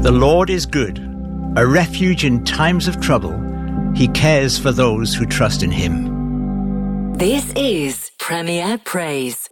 The Lord is good, a refuge in times of trouble. He cares for those who trust in him. This is Premier Praise.